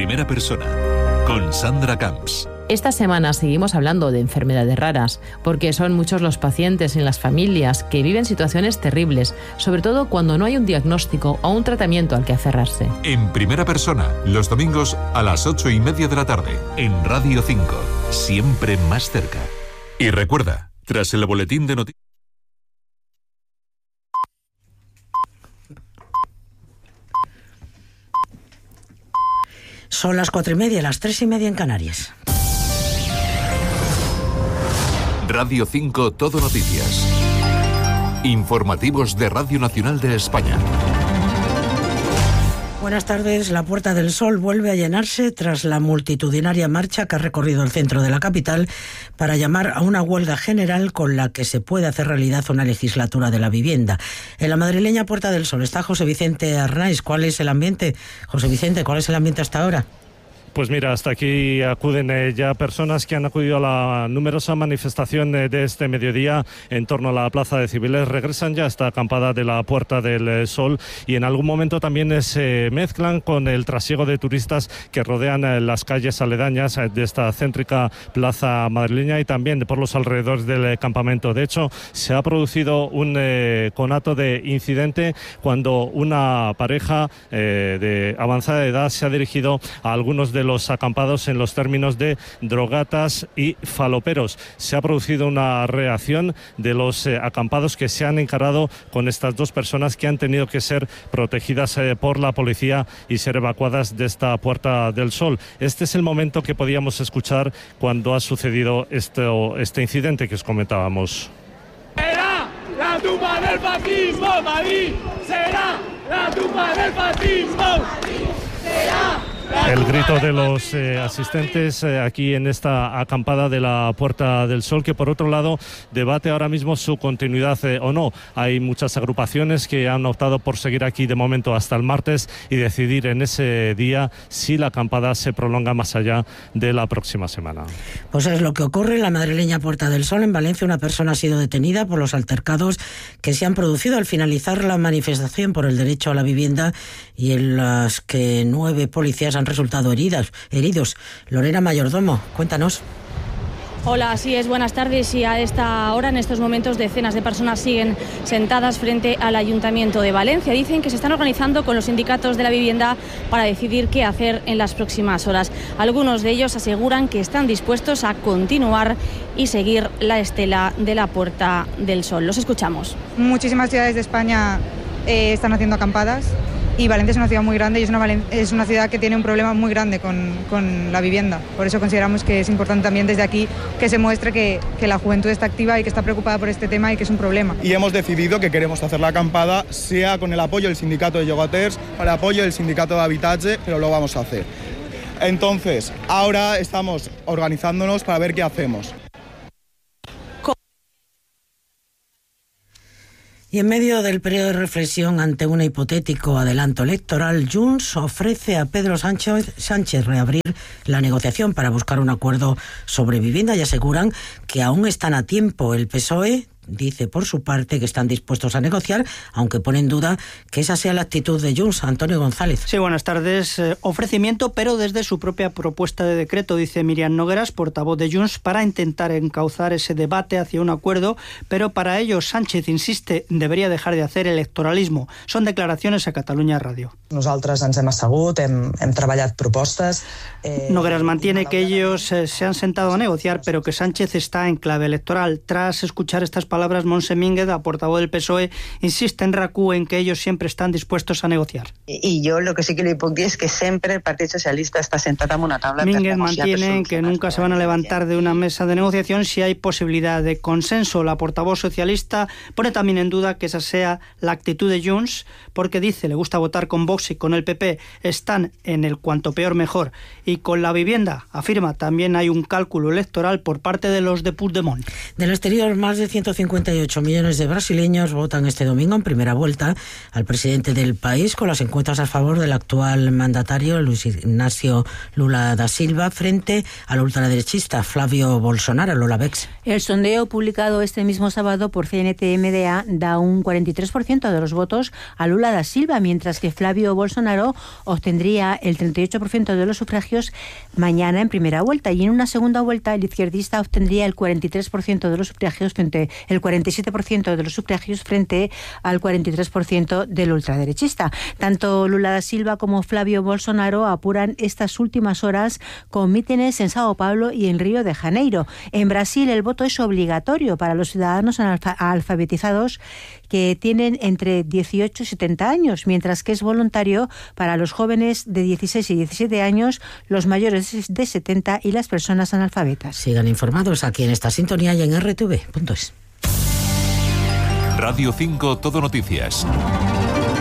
primera persona, con Sandra Camps. Esta semana seguimos hablando de enfermedades raras, porque son muchos los pacientes en las familias que viven situaciones terribles, sobre todo cuando no hay un diagnóstico o un tratamiento al que aferrarse. En primera persona, los domingos a las 8:30 de la tarde, en Radio 5, siempre más cerca. Y recuerda, tras el boletín de noticias... Son las 4:30, las 3:30 en Canarias. Radio 5 Todo Noticias. Informativos de Radio Nacional de España. Buenas tardes. La Puerta del Sol vuelve a llenarse tras la multitudinaria marcha que ha recorrido el centro de la capital para llamar a una huelga general con la que se puede hacer realidad una legislatura de la vivienda. En la madrileña Puerta del Sol está José Vicente Arnaiz. ¿Cuál es el ambiente? José Vicente, ¿cuál es el ambiente hasta ahora? Pues mira, hasta aquí acuden ya personas que han acudido a la numerosa manifestación de este mediodía en torno a la Plaza de Cibeles. Regresan ya a esta acampada de la Puerta del Sol y en algún momento también se mezclan con el trasiego de turistas que rodean las calles aledañas de esta céntrica plaza madrileña y también por los alrededores del campamento. De hecho, se ha producido un conato de incidente cuando una pareja de avanzada edad se ha dirigido a algunos de los acampados en los términos de drogatas y faloperos. Se ha producido una reacción de los acampados que se han encarado con estas dos personas que han tenido que ser protegidas por la policía y ser evacuadas de esta Puerta del Sol. Este es el momento que podíamos escuchar cuando ha sucedido este incidente que os comentábamos. Será la tumba del fascismo, Madrid. Será la tumba del fascismo. Madrid. Será. El grito de los asistentes aquí en esta acampada de la Puerta del Sol, que por otro lado debate ahora mismo su continuidad o no. Hay muchas agrupaciones que han optado por seguir aquí de momento hasta el martes y decidir en ese día si la acampada se prolonga más allá de la próxima semana. Pues es lo que ocurre en la madrileña Puerta del Sol. En Valencia una persona ha sido detenida por los altercados que se han producido al finalizar la manifestación por el derecho a la vivienda y en las que 9 policías han resultado heridos. Lorena Mayordomo, cuéntanos. Hola, así es, buenas tardes. Y a esta hora, en estos momentos, decenas de personas siguen sentadas frente al Ayuntamiento de Valencia. Dicen que se están organizando con los sindicatos de la vivienda para decidir qué hacer en las próximas horas. Algunos de ellos aseguran que están dispuestos a continuar y seguir la estela de la Puerta del Sol. Los escuchamos. Muchísimas ciudades de España están haciendo acampadas. Y Valencia es una ciudad muy grande y es una ciudad que tiene un problema muy grande con la vivienda. Por eso consideramos que es importante también desde aquí que se muestre que la juventud está activa y que está preocupada por este tema y que es un problema. Y hemos decidido que queremos hacer la acampada, sea con el apoyo del sindicato de llogaters, con el apoyo del sindicato de habitatge, pero lo vamos a hacer. Entonces, ahora estamos organizándonos para ver qué hacemos. Y en medio del periodo de reflexión ante un hipotético adelanto electoral, Junts ofrece a Pedro Sánchez reabrir la negociación para buscar un acuerdo sobre vivienda y aseguran que aún están a tiempo. El PSOE dice por su parte que están dispuestos a negociar, aunque pone en duda que esa sea la actitud de Junts. Antonio González. Sí, buenas tardes. Ofrecimiento, pero desde su propia propuesta de decreto, dice Míriam Nogueras, portavoz de Junts, para intentar encauzar ese debate hacia un acuerdo, pero para ello Sánchez insiste, debería dejar de hacer electoralismo. Son declaraciones a Catalunya Radio. Nosaltres ens hem assegut, hem treballat propostes. Nogueras mantiene que ellos se han sentado a negociar, pero que Sánchez está en clave electoral. Tras escuchar estas palabras, Montse Mínguez, la portavoz del PSOE, insiste en RAC1 en que ellos siempre están dispuestos a negociar. I jo el que sí que li puc dir és que sempre el Partit Socialista està sentat en una taula. Mínguez mantiene que nunca se van a levantar de una mesa de negociación si hay posibilidad de consenso. La portavoz socialista pone también en duda que esa sea la actitud de Junts, porque dice, le gusta votar con Vox y con el PP, están en el cuanto peor mejor. Y con la vivienda, afirma, también hay un cálculo electoral por parte de los de Puigdemont. Del exterior, más de 150 158 millones de brasileños votan este domingo en primera vuelta al presidente del país, con las encuestas a favor del actual mandatario Luis Ignacio Lula da Silva frente al ultraderechista Flavio Bolsonaro. Lola Bex. El sondeo publicado este mismo sábado por CNT-MDA da un 43% de los votos a Lula da Silva, mientras que Flavio Bolsonaro obtendría el 38% de los sufragios mañana en primera vuelta, y en una segunda vuelta el izquierdista obtendría el 43% de los sufragios frente el 47% de los sufragios frente al 43% del ultraderechista. Tanto Lula da Silva como Flavio Bolsonaro apuran estas últimas horas con mítines en Sao Paulo y en Río de Janeiro. En Brasil el voto es obligatorio para los ciudadanos alfabetizados que tienen entre 18 y 70 años, mientras que es voluntario para los jóvenes de 16 y 17 años, los mayores de 70 y las personas analfabetas. Sigan informados aquí en esta sintonía y en rtv.es. Radio 5 Todo Noticias.